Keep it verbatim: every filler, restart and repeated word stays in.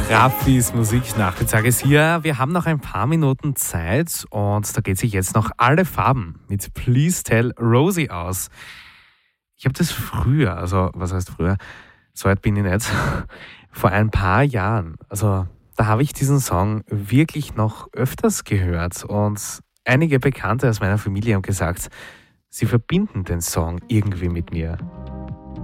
Raffis Musiknachmittag ist hier. Wir haben noch ein paar Minuten Zeit und da geht sich jetzt noch Alle Farben mit Please Tell Rosie aus. Ich habe das früher, also was heißt früher, so alt bin ich nicht, vor ein paar Jahren, also da habe ich diesen Song wirklich noch öfters gehört und einige Bekannte aus meiner Familie haben gesagt, sie verbinden den Song irgendwie mit mir.